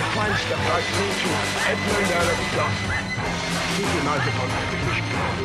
feinster Preis zu Edmund Alexander. Tut mir leid, Mann, ich bin nicht